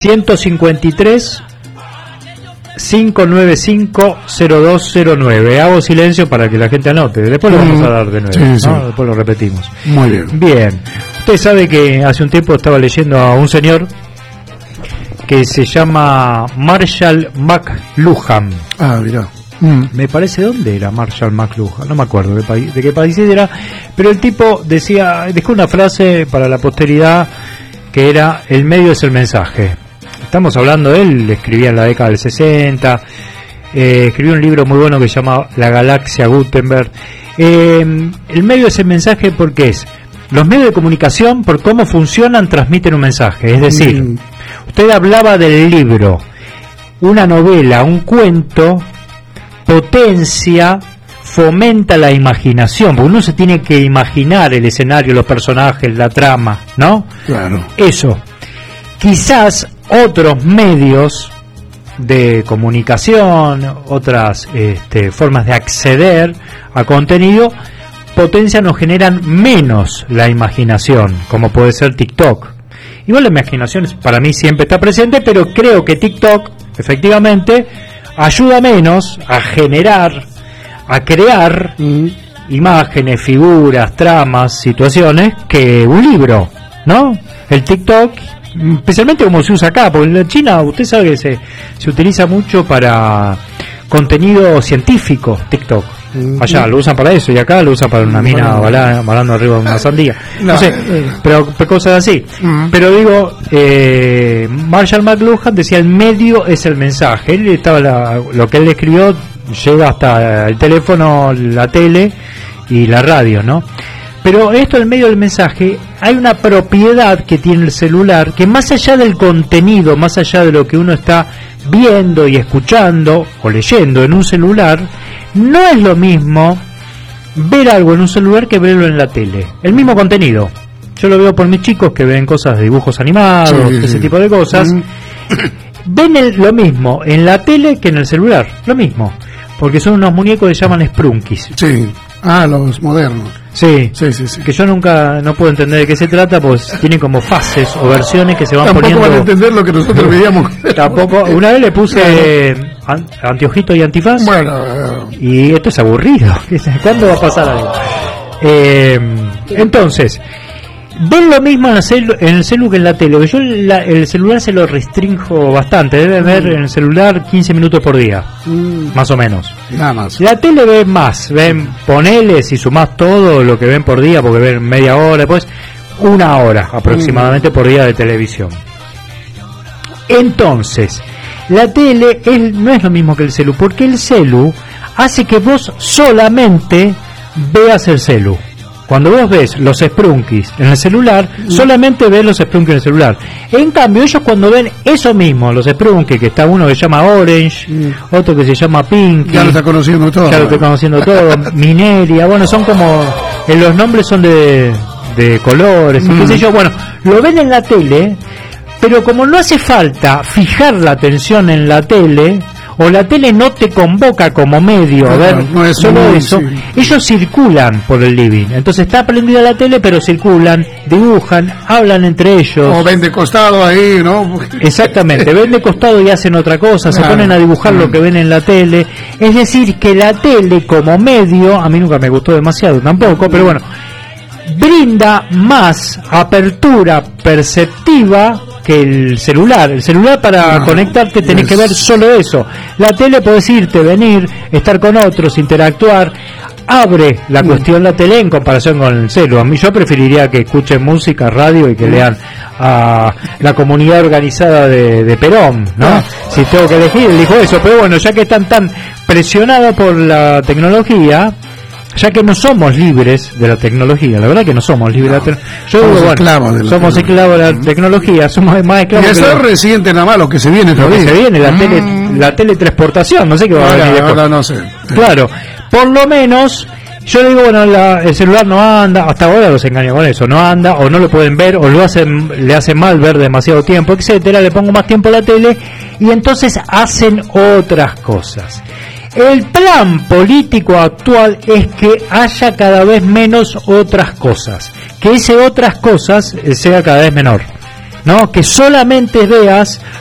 153 595 0209. Hago silencio para que la gente anote. Después lo vamos a dar de nuevo, sí, ¿no? sí. Después lo repetimos. Muy bien. Bien. Usted sabe que hace un tiempo estaba leyendo a un señor que se llama Marshall McLuhan. Ah, mirá. Me parece, ¿dónde era Marshall McLuhan? No me acuerdo de qué país era, pero el tipo dejó una frase para la posteridad que era: el medio es el mensaje. Estamos hablando, él escribía en la década del 60, escribió un libro muy bueno que se llama La Galaxia Gutenberg. El medio es el mensaje porque es los medios de comunicación, por cómo funcionan, transmiten un mensaje. Es decir, usted hablaba del libro, una novela, un cuento, potencia, fomenta la imaginación, porque uno se tiene que imaginar el escenario, los personajes, la trama, ¿no? Claro. Eso. Quizás otros medios de comunicación, otras formas de acceder a contenido, potencian o generan menos la imaginación, como puede ser TikTok. Igual la imaginación para mí siempre está presente, pero creo que TikTok efectivamente ayuda menos a generar, a crear imágenes, figuras, tramas, situaciones, que un libro, ¿no? El TikTok, especialmente como se usa acá, porque en China usted sabe que se utiliza mucho para contenido científico, TikTok. Allá lo usan para eso y acá lo usan para una mina balando arriba de una sandía. No sé, pero cosas así. Pero digo, Marshall McLuhan decía: el medio es el mensaje. Él estaba lo que él escribió llega hasta el teléfono, la tele y la radio, ¿no? Pero esto del medio del mensaje, hay una propiedad que tiene el celular que, más allá del contenido, más allá de lo que uno está viendo y escuchando o leyendo en un celular, no es lo mismo ver algo en un celular que verlo en la tele. El mismo contenido. Yo lo veo por mis chicos que ven cosas de dibujos animados, ese tipo de cosas. Ven lo mismo en la tele que en el celular. Lo mismo. Porque son unos muñecos que se llaman Sprunkies. Sí. Ah, los modernos. Sí. Que yo no puedo entender de qué se trata, pues tienen como fases o versiones que se van tampoco poniendo. Tampoco van a entender lo que nosotros veíamos. Tampoco. Una vez le puse anteojito y antifaz. Bueno, y esto es aburrido. ¿Cuándo va a pasar algo? Entonces, ven lo mismo en el celu que en la tele. Yo el celular se lo restrinjo bastante. Debe ver en el celular 15 minutos por día, más o menos. Nada más. La tele ven más. Ven, ponele, si sumás todo lo que ven por día, porque ven media hora, después 1 hora aproximadamente por día de televisión. Entonces, la tele no es lo mismo que el celu, porque el celu hace que vos solamente veas el celu. Cuando vos ves los Sprunkies en el celular, solamente ves los Sprunkies en el celular. En cambio, ellos cuando ven eso mismo, los Sprunkies, que está uno que se llama Orange, otro que se llama Pink, ya lo está conociendo todo. Ya lo está conociendo todo. Mineria, bueno, son como los nombres son de colores, qué sé yo. Bueno, lo ven en la tele, pero como no hace falta fijar la atención en la tele, o la tele no te convoca como medio a ver no es solo eso, ellos circulan por el living. Entonces está prendida la tele, pero circulan, dibujan, hablan entre ellos. O ven de costado ahí, ¿no? Exactamente, ven de costado y hacen otra cosa, se ponen a dibujar lo que ven en la tele. Es decir, que la tele como medio, a mí nunca me gustó demasiado tampoco, pero bueno, brinda más apertura perceptiva que el celular. El celular, para conectarte tenés que ver solo eso. La tele podés irte, venir, estar con otros, interactuar. Abre la cuestión la tele en comparación con el celu. A mí yo preferiría que escuchen música, radio y que lean a la comunidad organizada de Perón, ¿no? Si tengo que elegir, elijo eso. Pero bueno, ya que están tan presionados por la tecnología, ya que no somos libres de la tecnología, la verdad que no somos libres de la tecnología. Somos esclavos de la tecnología, somos más esclavos. Y eso es reciente nada más, lo que se viene todavía. Se viene, la teletransportación, no sé qué va a venir después. No sé. Claro, por lo menos, yo digo, bueno, el celular no anda, hasta ahora los engaño con eso, no anda, o no lo pueden ver, o le hacen mal ver demasiado tiempo, etcétera, le pongo más tiempo a la tele, y entonces hacen otras cosas. El plan político actual es que haya cada vez menos otras cosas, que ese otras cosas sea cada vez menor. ¿no? Que solamente veas